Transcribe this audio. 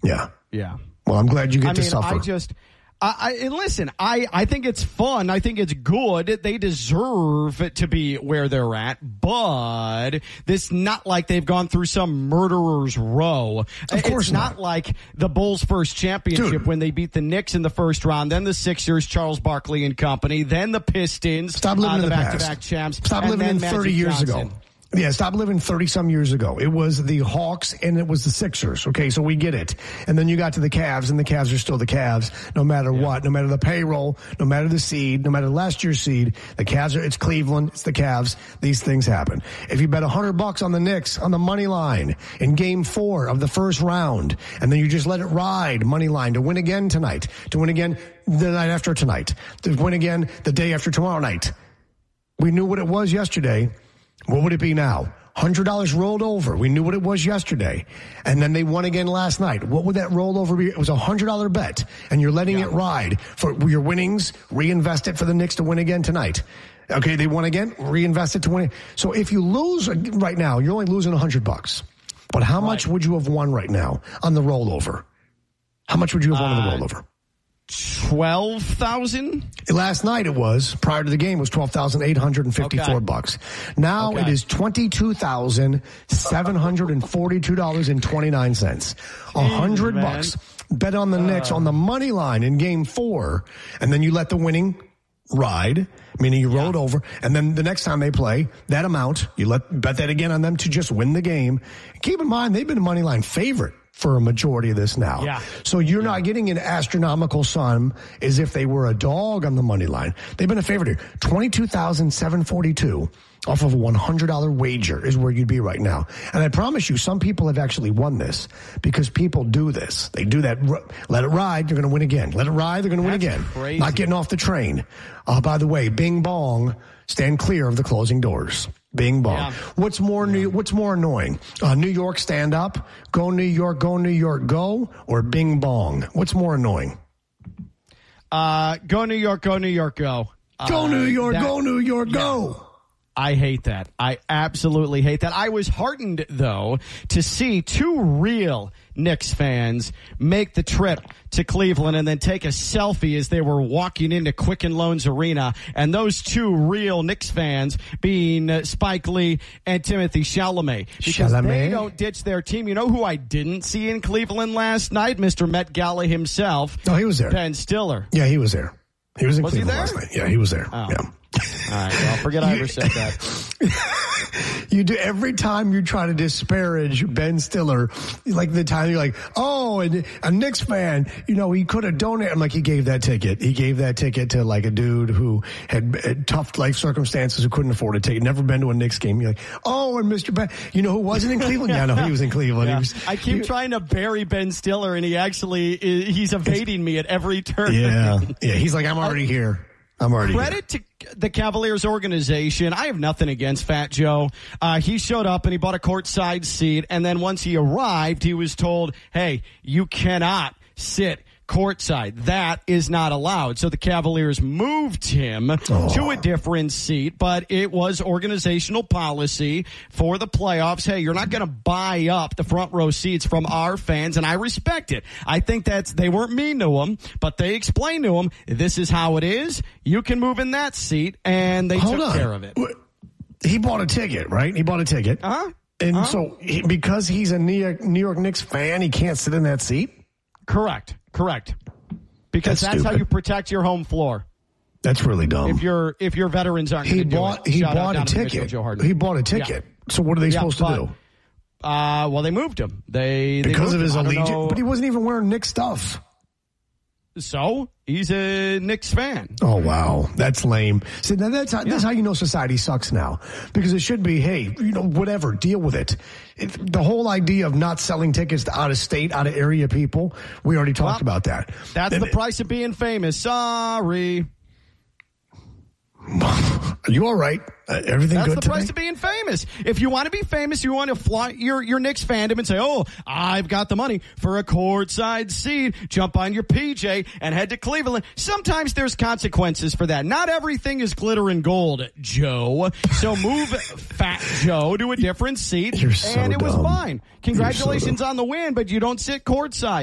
Yeah. Yeah. Well, I'm glad you get to suffer. I think it's fun. I think it's good. They deserve to be where they're at, but this not like they've gone through some murderer's row. Of course it's not like the Bulls' first championship when they beat the Knicks in the first round, then the Sixers, Charles Barkley and company, then the Pistons, Stop living in the back-to-back past. champs. Stop living in 30 years ago. Yeah, stop living 30-some years ago. It was the Hawks and it was the Sixers. Okay, so we get it. And then you got to the Cavs, and the Cavs are still the Cavs, no matter what, no matter the payroll, no matter the seed, no matter last year's seed. The Cavs it's Cleveland, it's the Cavs. These things happen. If you bet $100 on the Knicks on the money line in Game 4 of the first round, and then you just let it ride money line to win again tonight, to win again the night after tonight, to win again the day after tomorrow night. We knew what it was yesterday. What would it be now? $100 rolled over. We knew what it was yesterday. And then they won again last night. What would that rollover be? It was a $100 bet. And you're letting it ride for your winnings. Reinvest it for the Knicks to win again tonight. Okay, they won again. Reinvest it to win. So if you lose right now, you're only losing $100. But how much would you have won right now on the rollover? How much would you have won on the rollover? 12,000? Last night it was, prior to the game, was $12,854. Now it is $22,742.29. $100 bet on the Knicks on the money line in Game 4, and then you let the winning ride, meaning you rolled over, and then the next time they play, that amount, you bet that again on them to just win the game. Keep in mind, they've been a money line favorite for a majority of this now. Yeah. So you're not getting an astronomical sum as if they were a dog on the money line. They've been a favorite here. $22,742 off of a $100 wager is where you'd be right now. And I promise you, some people have actually won this because people do this. They do that. Let it ride. They're going to win again. Let it ride. They're going to win again. Crazy. Not getting off the train. By the way, bing bong, stand clear of the closing doors. Bing bong. Yeah. What's more annoying? New York stand up, go New York, go, or bing bong? What's more annoying? Go New York, go New York, go. Go New York, go New York, go. I hate that. I absolutely hate that. I was heartened, though, to see two real Knicks fans make the trip to Cleveland and then take a selfie as they were walking into Quicken Loans Arena. And those two real Knicks fans being Spike Lee and Timothy Chalamet. Because they don't ditch their team. You know who I didn't see in Cleveland last night? Mr. Met Gala himself. Oh, he was there. Ben Stiller. Yeah, he was there. He was in Cleveland last night. Yeah, he was there. Oh. Yeah. All right, well, forget I ever said that. You do every time you try to disparage Ben Stiller, like the time you're like, oh, and a Knicks fan, he could have donated. I'm like, he gave that ticket. He gave that ticket to like a dude who had tough life circumstances, who couldn't afford a ticket, never been to a Knicks game. You're like, oh, and Mr. Ben, who wasn't in Cleveland? Yeah, no, he was in Cleveland. Yeah. I keep trying to bury Ben Stiller, and he's evading me at every turn. Yeah, he's like, I'm already here. Credit to the Cavaliers organization. I have nothing against Fat Joe. He showed up and he bought a courtside seat. And then once he arrived, he was told, hey, you cannot sit courtside. That is not allowed. So the Cavaliers moved him to a different seat, but it was organizational policy for the playoffs. Hey, you're not going to buy up the front row seats from our fans, and I respect it. I think they weren't mean to him, but they explained to him, this is how it is. You can move in that seat, and they took care of it. He bought a ticket, right? He bought a ticket. And so because he's a New York Knicks fan, he can't sit in that seat? Correct. Because that's how you protect your home floor. That's really dumb. If your veterans aren't going to do it. He bought a ticket. He bought a ticket. Yeah. So what are they supposed to do? Well, they moved him. Because of his allegiance. But he wasn't even wearing Knicks stuff. So he's a Knicks fan. Oh, wow. That's lame. See, now that's how you know society sucks now. Because it should be, hey, whatever, deal with it. The whole idea of not selling tickets to out of state, out of area people, we already talked about that. That's the price of being famous. Sorry. Are you all right? Everything That's good the today? price of being famous. If you want to be famous, you want to fly your Knicks fandom and say, oh, I've got the money for a courtside seat. Jump on your PJ and head to Cleveland. Sometimes there's consequences for that. Not everything is glitter and gold, Joe. So move Fat Joe to a different seat. You're so and it was dumb. fine. Congratulations on the win, but you don't sit courtside.